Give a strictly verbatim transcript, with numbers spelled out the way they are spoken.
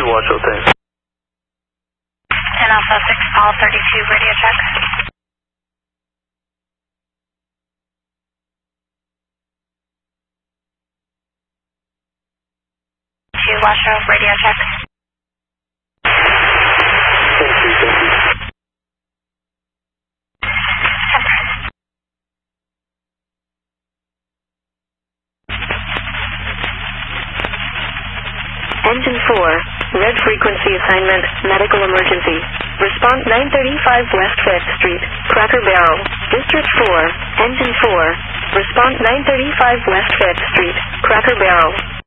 Watch, thanks. ten Alpha six, Paul thirty-two, radio check. two, Washoe, radio check. Thank you, thank you. Engine four, red frequency assignment, medical emergency. Response nine thirty-five West fifth Street, Cracker Barrel. District four, Engine four. Response nine thirty-five West fifth Street, Cracker Barrel.